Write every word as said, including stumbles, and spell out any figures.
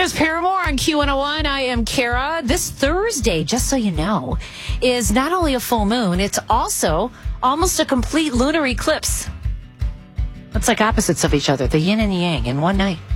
Here's Paramore on Q one oh one. I am Kara. This Thursday, just so you know, is not only a full moon, it's also almost a complete lunar eclipse. It's like opposites of each other, the yin and the yang in one night.